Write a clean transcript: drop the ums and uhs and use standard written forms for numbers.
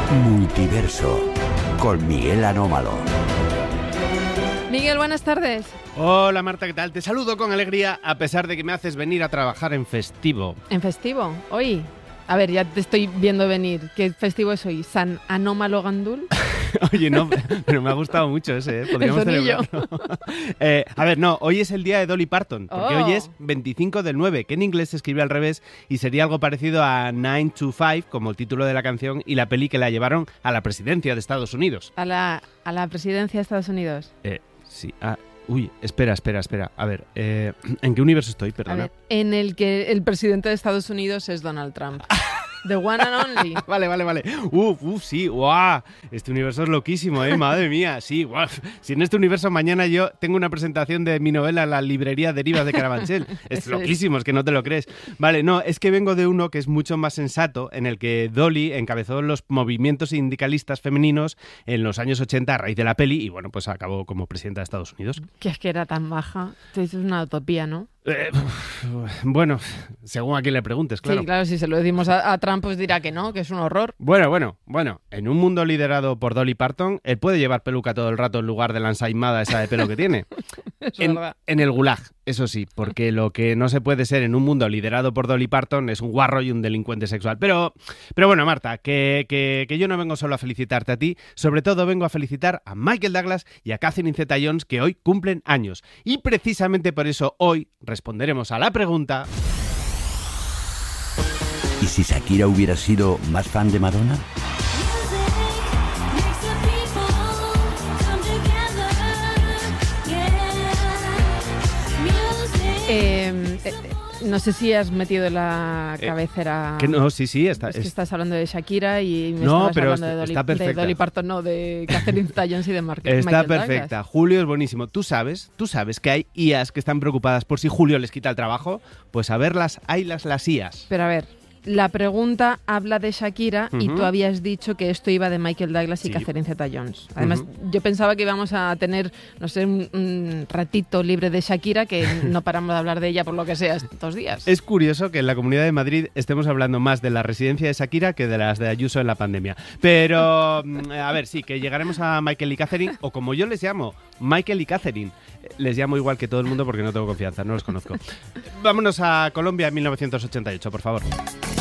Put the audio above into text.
Multiverso con Miguel Anómalo. Miguel, buenas tardes. Hola Marta, ¿qué tal? Te saludo con alegría a pesar de que me haces venir a trabajar en festivo. ¿En festivo? Hoy. A ver, ya te estoy viendo venir. ¿Qué festivo es hoy? ¿San Anómalo Gandul? Oye, no, pero me ha gustado mucho ese, ¿eh? Podríamos celebrarlo. A ver, no, hoy es el día de Dolly Parton, porque hoy es 25 del 9, que en inglés se escribe al revés y sería algo parecido a 9 to 5, como el título de la canción, y la peli que la llevaron a la presidencia de Estados Unidos. ¿A la presidencia de Estados Unidos? Sí, uy, espera. A ver, ¿en qué universo estoy? Perdona. A ver, en el que el presidente de Estados Unidos es Donald Trump. The one and only. Vale. Sí, guau. Este universo es loquísimo, madre mía. Sí, guau. Si en este universo mañana yo tengo una presentación de mi novela en la librería Derivas de Carabanchel. Es loquísimo, es que no te lo crees. Vale, no, es que vengo de uno que es mucho más sensato, en el que Dolly encabezó los movimientos sindicalistas femeninos en los años 80 a raíz de la peli y, bueno, pues acabó como presidenta de Estados Unidos. Que es que era tan baja. Es una utopía, ¿no? Bueno, según a quien le preguntes, claro. Sí, claro, si se lo decimos a Trump, pues dirá que no, que es un horror. Bueno, en un mundo liderado por Dolly Parton, él puede llevar peluca todo el rato en lugar de la ensaimada esa de pelo que tiene. En el gulag, eso sí, porque lo que no se puede ser en un mundo liderado por Dolly Parton es un guarro y un delincuente sexual. Pero bueno, Marta, que yo no vengo solo a felicitarte a ti, sobre todo vengo a felicitar a Michael Douglas y a Catherine Zeta-Jones, que hoy cumplen años. Y precisamente por eso hoy responderemos a la pregunta: ¿y si Shakira hubiera sido más fan de Madonna? No sé si has metido la cabecera... Que no, sí, es que estás hablando de Shakira y me no, estabas pero hablando de Dolly Parton, no, de Catherine Zeta-Jones y de Michael Douglas. Está perfecta. Julio es buenísimo. ¿Tú sabes que hay IAs que están preocupadas por si Julio les quita el trabajo? Pues a verlas, hay las IAs. Pero a ver, la pregunta habla de Shakira y tú habías dicho que esto iba de Michael Douglas y Catherine Zeta-Jones. Además, yo pensaba que íbamos a tener, no sé, un ratito libre de Shakira, que no paramos de hablar de ella por lo que sea estos días. Es curioso que en la Comunidad de Madrid estemos hablando más de la residencia de Shakira que de las de Ayuso en la pandemia. Pero, a ver, sí, que llegaremos a Michael y Catherine, o como yo les llamo, Michael y Catherine. Les llamo igual que todo el mundo porque no tengo confianza, no los conozco. Vámonos a Colombia en 1988, por favor.